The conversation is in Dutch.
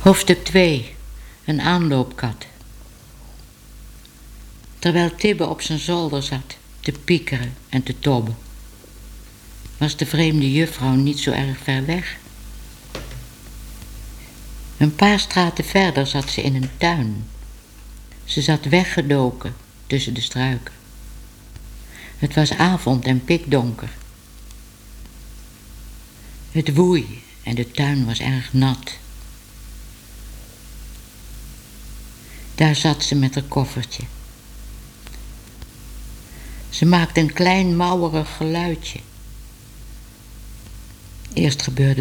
Hoofdstuk 2. Een aanloopkat. Terwijl Tibbe op zijn zolder zat te piekeren en te tobben, was de vreemde juffrouw niet zo erg ver weg. Een paar straten verder zat ze in een tuin. Ze zat weggedoken tussen de struiken. Het was avond en pikdonker. Het woei en de tuin was erg nat. Daar zat ze met haar koffertje. Ze maakte een klein mouwerig geluidje. Eerst gebeurde